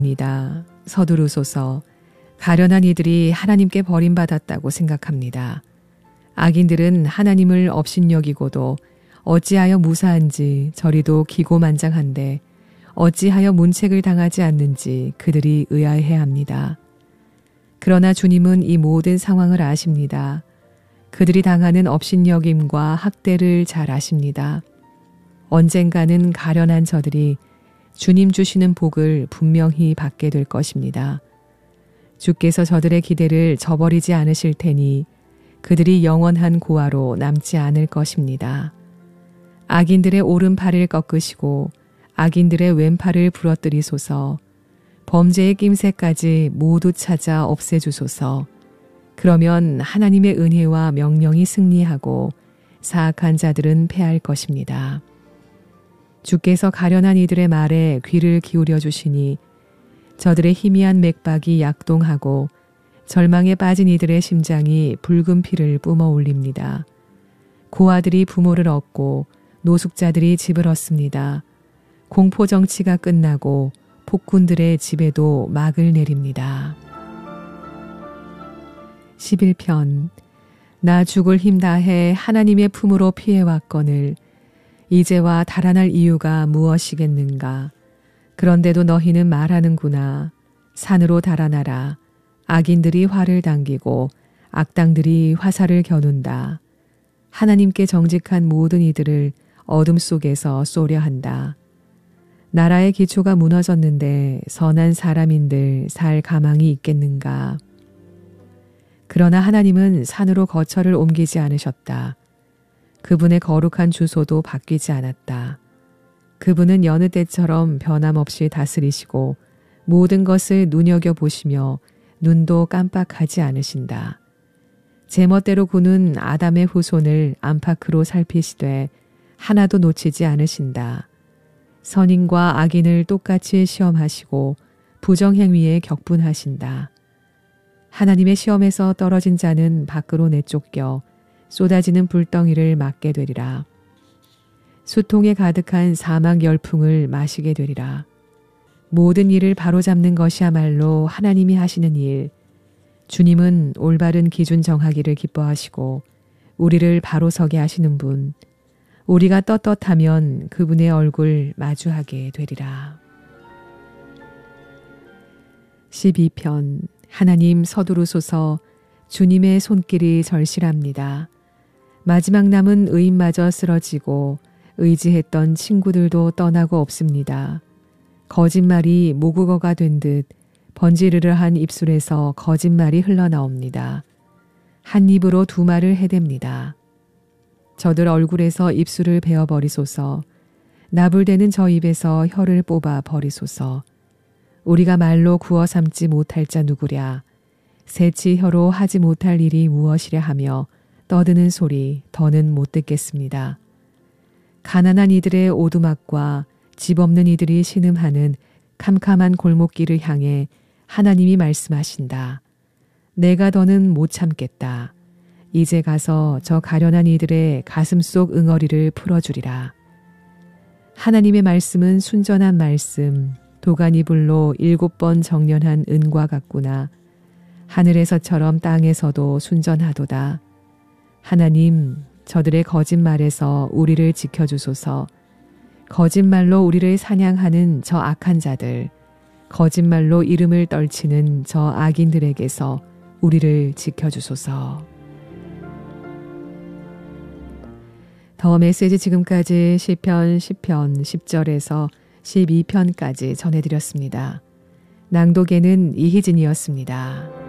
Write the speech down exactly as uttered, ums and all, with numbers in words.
입니다. 서두르소서. 가련한 이들이 하나님께 버림받았다고 생각합니다. 악인들은 하나님을 업신여기고도 어찌하여 무사한지 저리도 기고만장한데 어찌하여 문책을 당하지 않는지 그들이 의아해합니다. 그러나 주님은 이 모든 상황을 아십니다. 그들이 당하는 업신여김과 학대를 잘 아십니다. 언젠가는 가련한 저들이 주님 주시는 복을 분명히 받게 될 것입니다. 주께서 저들의 기대를 저버리지 않으실 테니 그들이 영원한 고아로 남지 않을 것입니다. 악인들의 오른팔을 꺾으시고 악인들의 왼팔을 부러뜨리소서. 범죄의 낌새까지 모두 찾아 없애주소서. 그러면 하나님의 은혜와 명령이 승리하고 사악한 자들은 패할 것입니다. 주께서 가련한 이들의 말에 귀를 기울여 주시니 저들의 희미한 맥박이 약동하고 절망에 빠진 이들의 심장이 붉은 피를 뿜어 올립니다. 고아들이 부모를 얻고 노숙자들이 집을 얻습니다. 공포 정치가 끝나고 폭군들의 집에도 막을 내립니다. 십일 편. 나 죽을 힘 다해 하나님의 품으로 피해왔거늘 이제와 달아날 이유가 무엇이겠는가. 그런데도 너희는 말하는구나. 산으로 달아나라. 악인들이 활을 당기고 악당들이 화살을 겨눈다. 하나님께 정직한 모든 이들을 어둠 속에서 쏘려 한다. 나라의 기초가 무너졌는데 선한 사람인들 살 가망이 있겠는가. 그러나 하나님은 산으로 거처를 옮기지 않으셨다. 그분의 거룩한 주소도 바뀌지 않았다. 그분은 여느 때처럼 변함없이 다스리시고 모든 것을 눈여겨보시며 눈도 깜빡하지 않으신다. 제멋대로 구는 아담의 후손을 안팎으로 살피시되 하나도 놓치지 않으신다. 선인과 악인을 똑같이 시험하시고 부정행위에 격분하신다. 하나님의 시험에서 떨어진 자는 밖으로 내쫓겨 쏟아지는 불덩이를 맞게 되리라. 수통에 가득한 사막 열풍을 마시게 되리라. 모든 일을 바로잡는 것이야말로 하나님이 하시는 일. 주님은 올바른 기준 정하기를 기뻐하시고 우리를 바로 서게 하시는 분. 우리가 떳떳하면 그분의 얼굴 마주하게 되리라. 십이 편. 하나님 서두르소서. 주님의 손길이 절실합니다. 마지막 남은 의인마저 쓰러지고 의지했던 친구들도 떠나고 없습니다. 거짓말이 모국어가 된 듯 번지르르한 입술에서 거짓말이 흘러나옵니다. 한 입으로 두 말을 해댑니다. 저들 얼굴에서 입술을 베어버리소서. 나불대는 저 입에서 혀를 뽑아 버리소서. 우리가 말로 구워 삼지 못할 자 누구랴. 새치 혀로 하지 못할 일이 무엇이랴 하며 떠드는 소리 더는 못 듣겠습니다. 가난한 이들의 오두막과 집 없는 이들이 신음하는 캄캄한 골목길을 향해 하나님이 말씀하신다. 내가 더는 못 참겠다. 이제 가서 저 가련한 이들의 가슴속 응어리를 풀어주리라. 하나님의 말씀은 순전한 말씀, 도가니불로 일곱 번 정련한 은과 같구나. 하늘에서처럼 땅에서도 순전하도다. 하나님, 저들의 거짓말에서 우리를 지켜주소서. 거짓말로 우리를 사냥하는 저 악한 자들, 거짓말로 이름을 떨치는 저 악인들에게서 우리를 지켜주소서. 더 메시지 지금까지 시편 십 편 십 절에서 십이 편까지 전해드렸습니다. 낭독에는 이희진이었습니다.